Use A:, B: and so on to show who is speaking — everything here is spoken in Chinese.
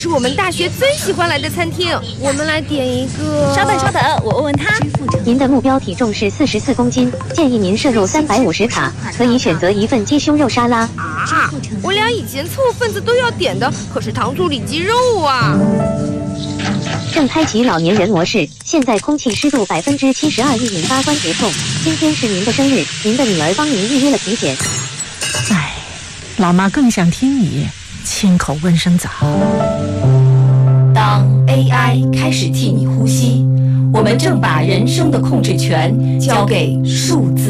A: 是我们大学最喜欢来的餐厅，我们来点一个。
B: 稍等，我问问他。
C: 您的目标体重是44公斤，建议您摄入350卡，可以选择一份鸡胸肉沙拉。
A: 啊，我俩以前凑份子都要点的，可是糖醋里脊肉啊。
C: 正开启老年人模式，现在空气湿度72%易引发关节痛。今天是您的生日，您的女儿帮您预约了体检。
D: 哎，老妈更想听你亲口问声早。
E: 当 AI 开始替你呼吸，我们正把人生的控制权交给数字